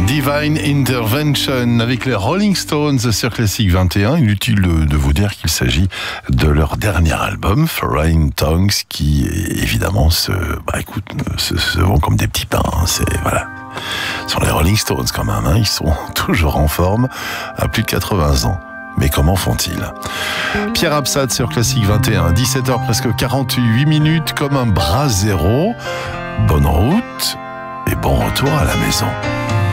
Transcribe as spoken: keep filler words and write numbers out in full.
Divine Intervention avec les Rolling Stones sur Classic vingt et un. Inutile de, de vous dire qu'il s'agit de leur dernier album, Foreign Tongues, qui évidemment se, bah écoute, se, se vend comme des petits pains. Hein, c'est voilà. Ce sont les Rolling Stones quand même. Hein, ils sont toujours en forme à plus de quatre-vingts ans. Mais comment font-ils? Pierre Absat sur Classic vingt et un, dix-sept heures presque quarante-huit minutes, comme un bras zéro. Bonne route et bon retour à la maison.